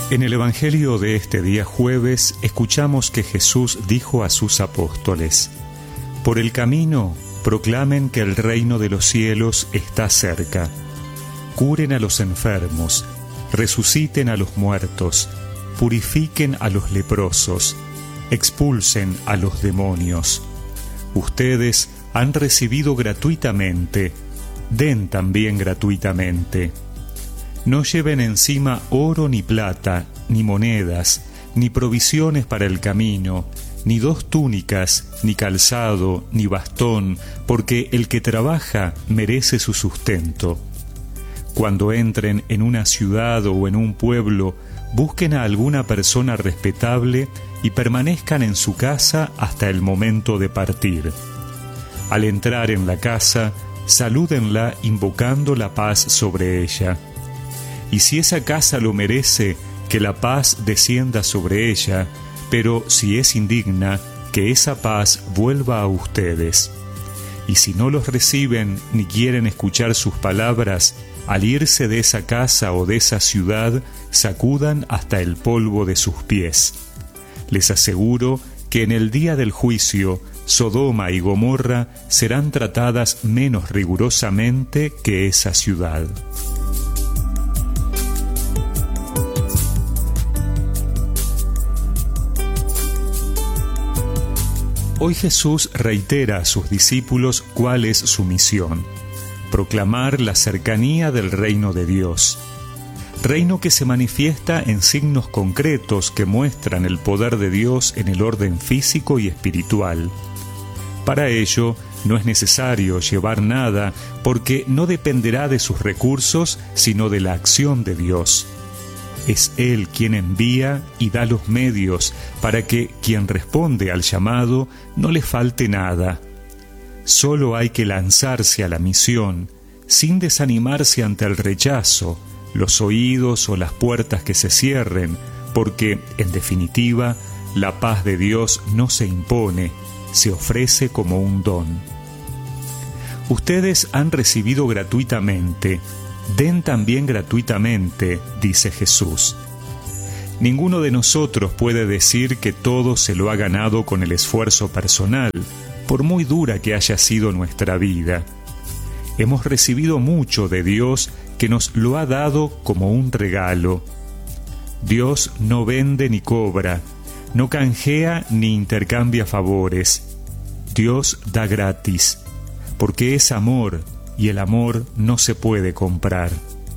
En el Evangelio de este día jueves escuchamos que Jesús dijo a sus apóstoles: por el camino proclamen que el reino de los cielos está cerca. Curen a los enfermos, resuciten a los muertos, purifiquen a los leprosos, expulsen a los demonios. Ustedes han recibido gratuitamente, den también gratuitamente. No lleven encima oro ni plata, ni monedas, ni provisiones para el camino, ni 2 túnicas, ni calzado, ni bastón, porque el que trabaja merece su sustento. Cuando entren en una ciudad o en un pueblo, busquen a alguna persona respetable y permanezcan en su casa hasta el momento de partir. Al entrar en la casa, salúdenla invocando la paz sobre ella. Y si esa casa lo merece, que la paz descienda sobre ella, pero si es indigna, que esa paz vuelva a ustedes. Y si no los reciben ni quieren escuchar sus palabras, al irse de esa casa o de esa ciudad, sacudan hasta el polvo de sus pies. Les aseguro que en el día del juicio, Sodoma y Gomorra serán tratadas menos rigurosamente que esa ciudad. Hoy Jesús reitera a sus discípulos cuál es su misión: proclamar la cercanía del reino de Dios. Reino que se manifiesta en signos concretos que muestran el poder de Dios en el orden físico y espiritual. Para ello, no es necesario llevar nada, porque no dependerá de sus recursos, sino de la acción de Dios. Es Él quien envía y da los medios para que quien responde al llamado no le falte nada. Solo hay que lanzarse a la misión, sin desanimarse ante el rechazo, los oídos o las puertas que se cierren, porque, en definitiva, la paz de Dios no se impone, se ofrece como un don. Ustedes han recibido gratuitamente, den también gratuitamente, dice Jesús. Ninguno de nosotros puede decir que todo se lo ha ganado con el esfuerzo personal, por muy dura que haya sido nuestra vida. Hemos recibido mucho de Dios que nos lo ha dado como un regalo. Dios no vende ni cobra, no canjea ni intercambia favores. Dios da gratis, porque es amor, y el amor no se puede comprar.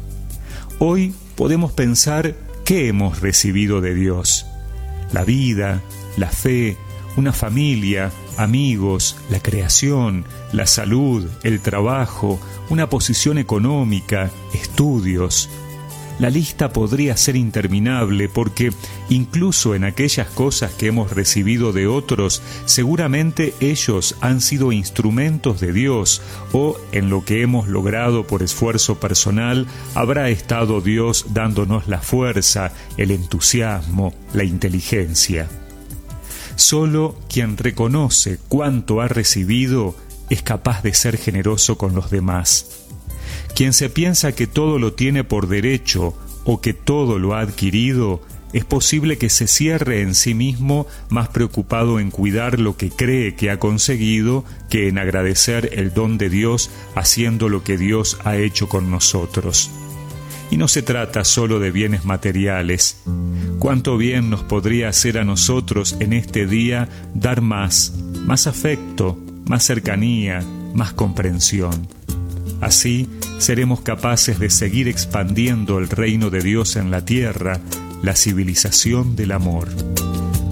Hoy podemos pensar qué hemos recibido de Dios: la vida, la fe, una familia, amigos, la creación, la salud, el trabajo, una posición económica, estudios. La lista podría ser interminable porque incluso en aquellas cosas que hemos recibido de otros, seguramente ellos han sido instrumentos de Dios, o en lo que hemos logrado por esfuerzo personal, habrá estado Dios dándonos la fuerza, el entusiasmo, la inteligencia. Solo quien reconoce cuánto ha recibido es capaz de ser generoso con los demás. Quien se piensa que todo lo tiene por derecho o que todo lo ha adquirido, es posible que se cierre en sí mismo, más preocupado en cuidar lo que cree que ha conseguido que en agradecer el don de Dios haciendo lo que Dios ha hecho con nosotros. Y no se trata solo de bienes materiales. Cuánto bien nos podría hacer a nosotros en este día dar más afecto, más cercanía, más comprensión. Así seremos capaces de seguir expandiendo el reino de Dios en la tierra, la civilización del amor.